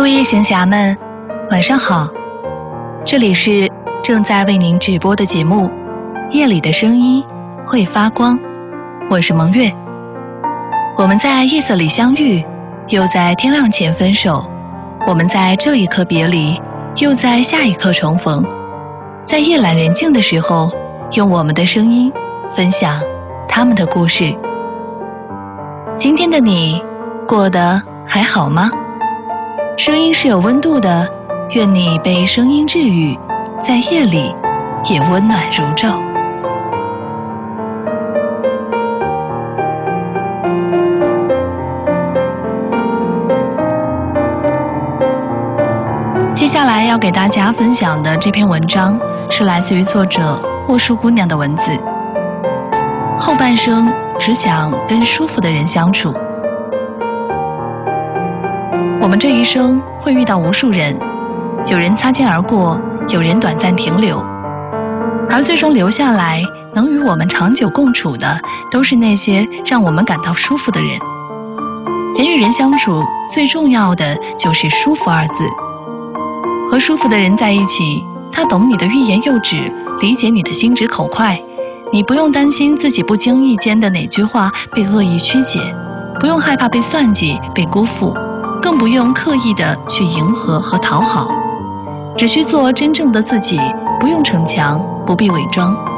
位夜行侠们，晚上好！这里是正在为您直播的节目《夜里的声音会发光》，我是蒙月。我们在夜色里相遇，又在天亮前分手。我们在这一刻别离，又在下一刻重逢。在夜阑人静的时候，用我们的声音分享他们的故事。今天的你过得还好吗？声音是有温度的，愿你被声音治愈，在夜里也温暖如昼。接下来要给大家分享的这篇文章是来自于作者霍树姑娘的文字。后半生只想跟舒服的人相处。我们这一生会遇到无数人，有人擦肩而过，有人短暂停留，而最终留下来能与我们长久共处的，都是那些让我们感到舒服的人。人与人相处最重要的就是舒服二字。和舒服的人在一起，他懂你的欲言又止，理解你的心直口快，你不用担心自己不经意间的哪句话被恶意曲解，不用害怕被算计、被辜负，更不用刻意的去迎合和讨好，只需做真正的自己，不用逞强，不必伪装。